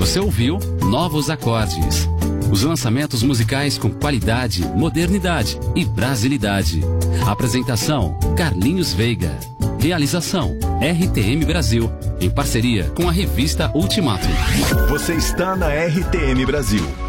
Você ouviu Novos Acordes. Os lançamentos musicais com qualidade, modernidade e brasilidade. Apresentação: Carlinhos Veiga. Realização: RTM Brasil, em parceria com a revista Ultimato. Você está na RTM Brasil.